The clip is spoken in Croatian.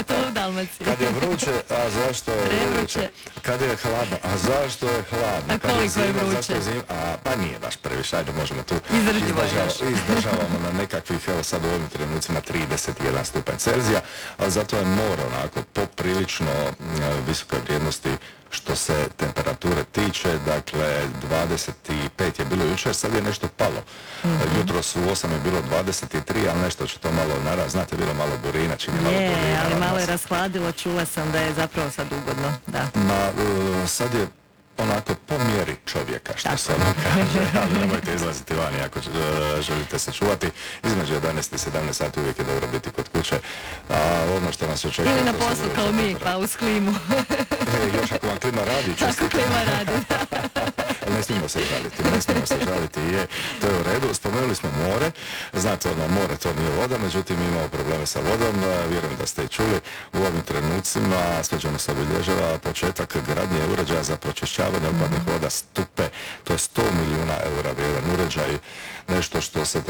to u Dalmaciji. Kad je vruće, a zašto je vruće? Kad je hladno, a zašto je hladno? A koliko je vruće? Pa nije baš previše, ajde možemo tu izdržavamo na nekakvih, evo sad u ovim trenucima 31 stupanj Celzija, ali zato je more onako poprilično visoke vrijednosti što se temperature tiče, dakle 25 je bilo jučer, sad je nešto palo. Jutros u 8 je bilo 23, ali nešto će to malo naraz, znate, bilo malo burina, čini malo burina. Ali malo je rashladilo, čula sam da je zapravo sad ugodno, da. Sad je onako po mjeri čovjeka, što se ono kaže, ali nemojte izlaziti vani ako želite se čuvati. Između 11 i 17 sati uvijek je dobro biti kod kuće, a ono što nas očekuje... Ili na poslu kao mi, pa uz klimu. Još ako vam klima radi, čestite. Ako klima radi. Ne smijemo se žaliti, to je u redu. Spomenuli smo more, znate, more to nije voda, međutim imamo probleme sa vodom, vjerujem da ste i čuli u ovim trenucima, sveđano se obilježava početak gradnje uređaja za pročišćavanje otpadnih voda Stupe, to je 100 milijuna eura vrijedan uređaj, nešto što se